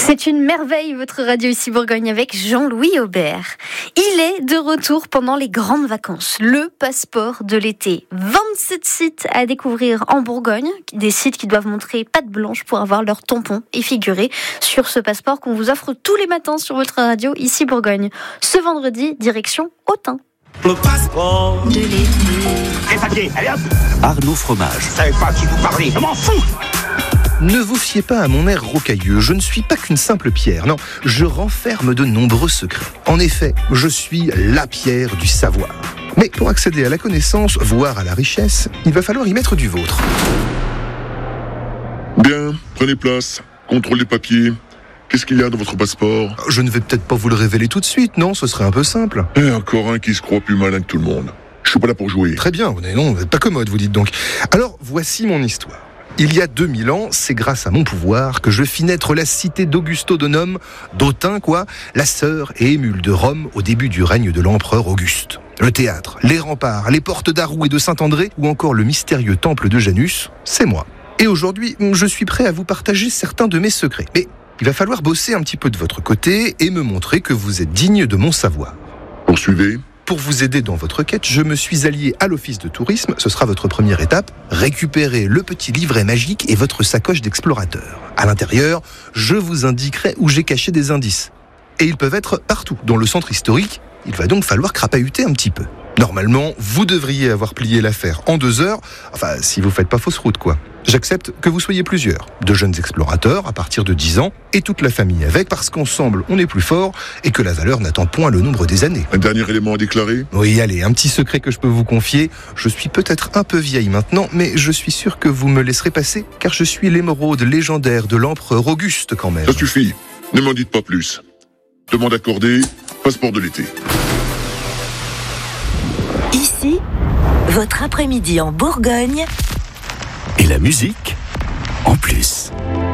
C'est une merveille, votre radio ici Bourgogne avec Jean-Louis Aubert. Il est de retour pendant les grandes vacances, le passeport de l'été. 27 sites à découvrir en Bourgogne, des sites qui doivent montrer patte blanche pour avoir leur tampon et figurer sur ce passeport qu'on vous offre tous les matins sur votre radio ici Bourgogne. Ce vendredi, direction Autun. Le passeport de l'été. Les papiers, allez hop. Arnaud Fromage. Je savais pas qui vous parlait, je m'en fous. Ne vous fiez pas à mon air rocailleux, je ne suis pas qu'une simple pierre, non, je renferme de nombreux secrets. En effet, je suis la pierre du savoir. Mais pour accéder à la connaissance, voire à la richesse, il va falloir y mettre du vôtre. Bien, prenez place, contrôle les papiers. Qu'est-ce qu'il y a dans votre passeport ? Je ne vais peut-être pas vous le révéler tout de suite, non, ce serait un peu simple. Et encore un qui se croit plus malin que tout le monde. Je suis pas là pour jouer. Très bien, vous n'êtes pas commode, vous dites donc. Alors, voici mon histoire. Il y a 2000 ans, c'est grâce à mon pouvoir que je fis naître la cité d'Augusto Donum, d'Autun la sœur et émule de Rome au début du règne de l'empereur Auguste. Le théâtre, les remparts, les portes d'Arroux et de Saint-André, ou encore le mystérieux temple de Janus, c'est moi. Et aujourd'hui, je suis prêt à vous partager certains de mes secrets. Mais il va falloir bosser un petit peu de votre côté et me montrer que vous êtes digne de mon savoir. Poursuivez. Pour vous aider dans votre quête, je me suis allié à l'office de tourisme. Ce sera votre première étape. Récupérez le petit livret magique et votre sacoche d'explorateur. À l'intérieur, je vous indiquerai où j'ai caché des indices. Et ils peuvent être partout. Dans le centre historique, il va donc falloir crapahuter un petit peu. Normalement, vous devriez avoir plié l'affaire en 2 heures. Enfin, si vous faites pas fausse route, quoi. J'accepte que vous soyez plusieurs. De jeunes explorateurs à partir de 10 ans et toute la famille avec, parce qu'ensemble, on est plus fort et que la valeur n'attend point le nombre des années. Un dernier élément à déclarer ? Oui, allez, un petit secret que je peux vous confier. Je suis peut-être un peu vieille maintenant, mais je suis sûr que vous me laisserez passer, car je suis l'émeraude légendaire de l'empereur Auguste quand même. Ça suffit. Ne m'en dites pas plus. Demande accordée, passeport de l'été. Ici, votre après-midi en Bourgogne. Et la musique en plus.